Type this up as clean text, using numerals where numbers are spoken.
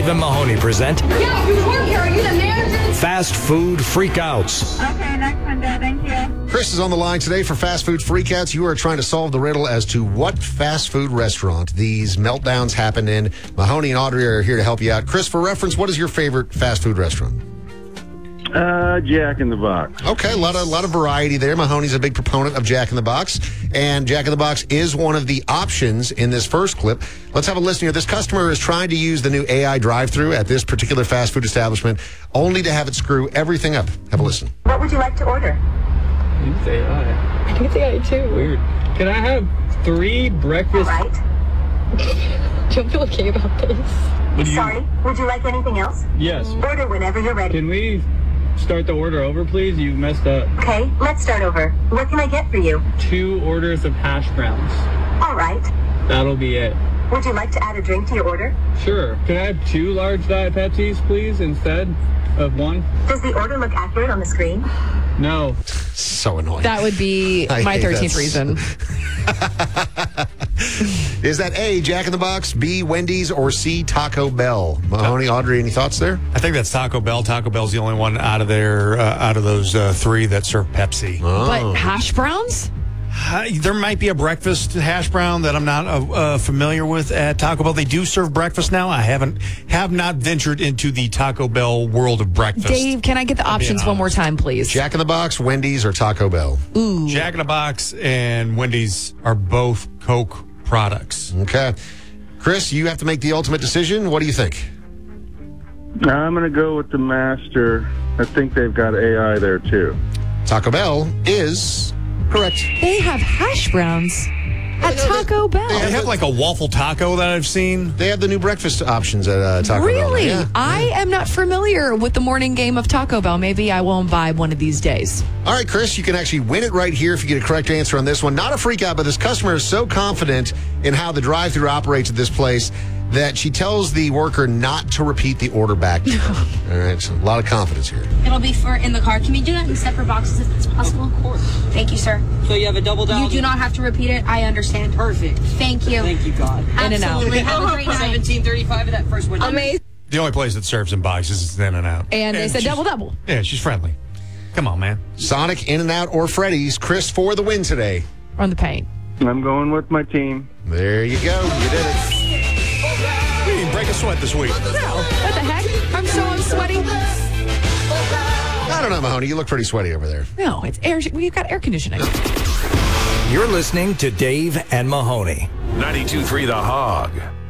and Mahoney present Yeah, you work here. Are you the manager? Fast Food Freakouts. Okay, next one, Dad. Thank you. Chris is on the line today for Fast Food Freakouts. You are trying to solve the riddle as to what fast food restaurant these meltdowns happen in. Mahoney and Audrey are here to help you out. Chris, for reference, what is your favorite fast food restaurant? Jack in the Box. Okay, a lot of variety there. Mahoney's a big proponent of Jack in the Box, and Jack in the Box is one of the options in this first clip. Let's have a listen here. This customer is trying to use the new AI drive-thru at this particular fast food establishment, only to have it screw everything up. Have a listen. What would you like to order? It's AI. I think it's AI too. Weird. Can I have 3 breakfast? All right. Don't feel okay about this. Sorry, would you like anything else? Yes. Order whenever you're ready. Can we start the order over, please? You messed up. Okay, let's start over. What can I get for you? 2 orders of hash browns. All right. That'll be it. Would you like to add a drink to your order? Sure. Can I have 2 large Diet Pepsis, please, instead of 1? Does the order look accurate on the screen? No. So annoying. That would be I my hate 13th that. reason. Is that A, Jack in the Box, B, Wendy's, or C, Taco Bell? Mahoney, Audrey, any thoughts there? I think that's Taco Bell. Taco Bell's the only one out of those 3 that serve Pepsi. But hash browns? There might be a breakfast hash brown that I'm not familiar with at Taco Bell. They do serve breakfast now. I have not ventured into the Taco Bell world of breakfast. Dave, can I get the options one more time, please? Jack in the Box, Wendy's, or Taco Bell? Ooh. Jack in the Box and Wendy's are both Coke products. Okay. Chris, you have to make the ultimate decision. What do you think? I'm going to go with the Master. I think they've got AI there, too. Taco Bell is correct. They have hash browns at Taco Bell. They have like a waffle taco that I've seen. They have the new breakfast options at Taco Bell. Really? Yeah. I am not familiar with the morning game of Taco Bell. Maybe I will imbibe one of these days. All right, Chris, you can actually win it right here if you get a correct answer on this one. Not a freak out, but this customer is so confident in how the drive-thru operates at this place that she tells the worker not to repeat the order back to her. All right, so a lot of confidence here. It'll be for in the car. Can we do that in separate boxes if it's possible? Of course. Thank you, sir. So you have a double down? You do not have to repeat it. I understand. Perfect. Thank you. Thank you, God. In and out. Absolutely. Have a great night. 1735 of that first window. Amazing. The only place that serves in boxes is In and Out. And they said she's- double. Yeah, she's friendly. Come on, man. Sonic, In-N-Out, or Freddy's. Chris for the win today. On the paint. I'm going with my team. There you go. You did it. You didn't break a sweat this week. No. What the heck? I'm sweaty. I don't know, Mahoney. You look pretty sweaty over there. No, it's air. We've got air conditioning. You're listening to Dave and Mahoney. 92.3 The Hog.